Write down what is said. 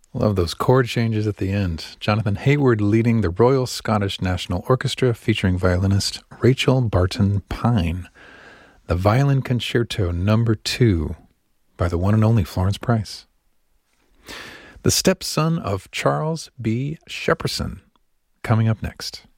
Love those chord changes at the end. Jonathan Hayward leading the Royal Scottish National Orchestra featuring violinist Rachel Barton Pine. The Violin Concerto No. 2 by the one and only Florence Price. The Stepson of Charles B. Shepperson, coming up next.